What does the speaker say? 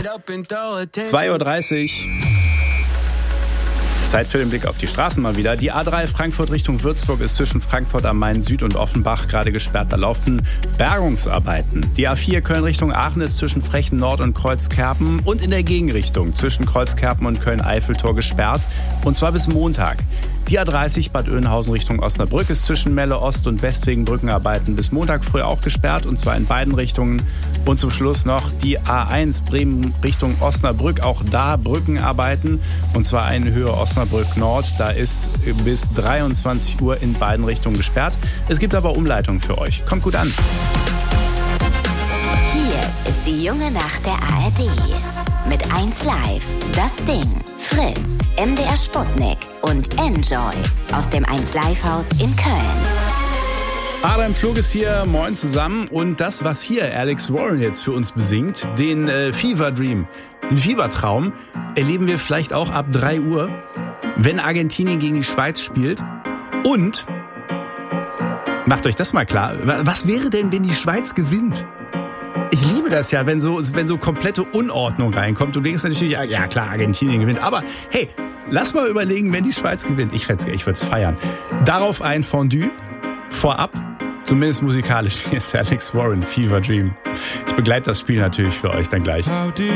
2:30 Uhr. Zeit für den Blick auf die Straßen mal wieder. Die A3 Frankfurt Richtung Würzburg ist zwischen Frankfurt am Main Süd und Offenbach gerade gesperrt. Da laufen Bergungsarbeiten. Die A4 Köln Richtung Aachen ist zwischen Frechen Nord und Kreuzkerpen und in der Gegenrichtung zwischen Kreuzkerpen und Köln-Eiffeltor gesperrt. Und zwar bis Montag. Die A30 Bad Oeynhausen Richtung Osnabrück ist zwischen Melle Ost und West wegen Brückenarbeiten bis Montag früh auch gesperrt, und zwar in beiden Richtungen. Und zum Schluss noch die A1 Bremen Richtung Osnabrück, auch da Brückenarbeiten, und zwar in Höhe Osnabrück Nord. Da ist bis 23 Uhr in beiden Richtungen gesperrt. Es gibt aber Umleitungen für euch. Kommt gut an. Hier ist die junge Nacht der ARD. Mit 1Live, Das Ding, Fritz, MDR Sputnik und Enjoy aus dem 1Live-Haus in Köln. Adam Flug ist hier, moin zusammen. Und das, was hier Alex Warren jetzt für uns besingt, den Fever Dream, den Fiebertraum, erleben wir vielleicht auch ab 3 Uhr, wenn Argentinien gegen die Schweiz spielt. Und, macht euch das mal klar, was wäre denn, wenn die Schweiz gewinnt? Ich liebe das ja, wenn so komplette Unordnung reinkommt. Du denkst natürlich, ja klar, Argentinien gewinnt. Aber hey, lass mal überlegen, wenn die Schweiz gewinnt. Ich würde es feiern. Darauf ein Fondue vorab, zumindest musikalisch. Hier ist Alex Warren, Fever Dream. Ich begleite das Spiel natürlich für euch dann gleich.